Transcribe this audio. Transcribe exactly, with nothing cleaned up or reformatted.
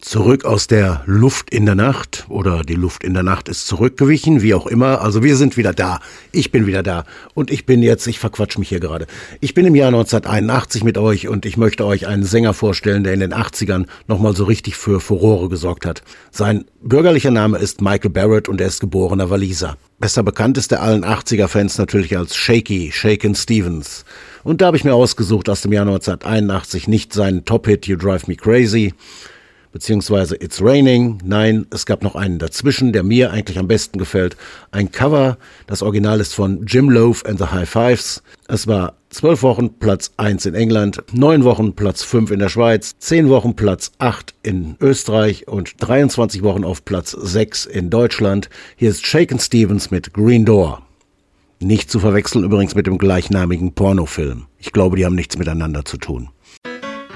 Zurück aus der Luft in der Nacht oder die Luft in der Nacht ist zurückgewichen, wie auch immer. Also wir sind wieder da. Ich bin wieder da. Und ich bin jetzt, ich verquatsch mich hier gerade. Ich bin im Jahr neunzehnhunderteinundachtzig mit euch und ich möchte euch einen Sänger vorstellen, der in den achtzigern nochmal so richtig für Furore gesorgt hat. Sein bürgerlicher Name ist Michael Barrett und er ist geborener Waliser. Besser bekannt ist er allen achtziger-Fans natürlich als Shaky, Shakin' Stevens. Und da habe ich mir ausgesucht aus dem Jahr neunzehnhunderteinundachtzig nicht seinen Top-Hit You Drive Me Crazy, beziehungsweise It's Raining. Nein, es gab noch einen dazwischen, der mir eigentlich am besten gefällt. Ein Cover, das Original ist von Jim Loaf and the High Fives. Es war zwölf Wochen Platz eins in England, neun Wochen Platz fünf in der Schweiz, zehn Wochen Platz acht in Österreich und dreiundzwanzig Wochen auf Platz sechs in Deutschland. Hier ist Shakin' Stevens mit Green Door. Nicht zu verwechseln übrigens mit dem gleichnamigen Pornofilm. Ich glaube, die haben nichts miteinander zu tun.